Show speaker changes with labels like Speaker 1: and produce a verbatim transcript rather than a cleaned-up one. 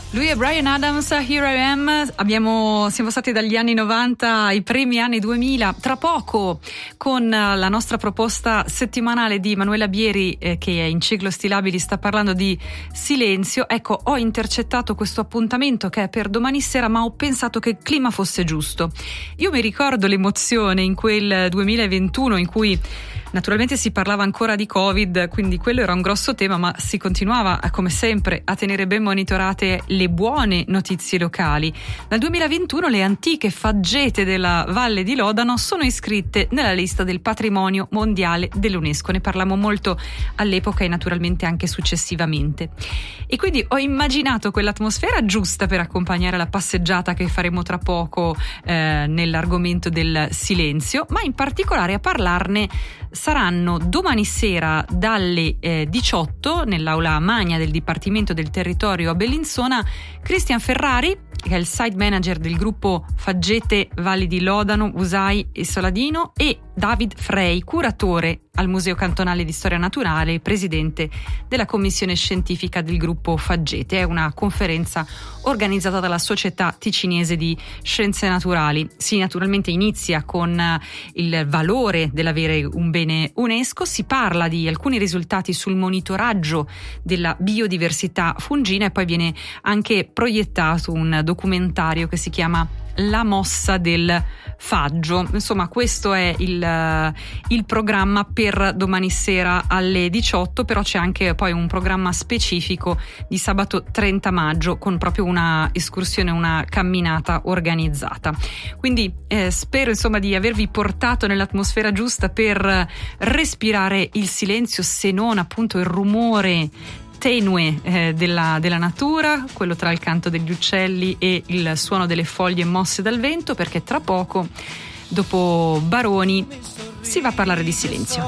Speaker 1: Lui è Bryan Adams, Here I Am. Abbiamo, siamo stati dagli anni novanta ai primi anni duemila. Tra poco, con la nostra proposta settimanale di Manuela Bieri, eh, che è in Ciclo Stilabili, sta parlando di silenzio. Ecco, ho intercettato questo appuntamento che è per domani sera, ma ho pensato che il clima fosse giusto. Io mi ricordo l'emozione in quel duemilaventuno in cui naturalmente si parlava ancora di Covid, quindi quello era un grosso tema, ma si continuava, come sempre, a tenere ben monitorate le buone notizie locali. Dal duemilaventuno le antiche faggete della Valle di Lodano sono iscritte nella lista del patrimonio mondiale dell'UNESCO. Ne parlammo molto all'epoca e naturalmente anche successivamente. E quindi ho immaginato quell'atmosfera giusta per accompagnare la passeggiata che faremo tra poco eh, nell'argomento del silenzio, ma in particolare a parlarne saranno domani sera dalle eh, diciotto nell'aula magna del Dipartimento del Territorio a Bellinzona Cristian Ferrari, che è il site manager del gruppo Faggete Valli di Lodano, Usai e Saladino, e David Frey, curatore al Museo Cantonale di Storia Naturale e presidente della commissione scientifica del gruppo Faggete. È una conferenza organizzata dalla Società Ticinese di Scienze Naturali. Si naturalmente inizia con il valore dell'avere un bene UNESCO, si parla di alcuni risultati sul monitoraggio della biodiversità fungina e poi viene anche proiettato un documentario che si chiama La mossa del faggio. Insomma, questo è il, il programma per domani sera alle diciotto, però c'è anche poi un programma specifico di sabato trenta maggio con proprio una escursione, una camminata organizzata. Quindi eh, spero insomma di avervi portato nell'atmosfera giusta per respirare il silenzio, se non appunto il rumore tenue eh, della, della natura, quello tra il canto degli uccelli e il suono delle foglie mosse dal vento, perché tra poco, dopo Baroni, si va a parlare di silenzio.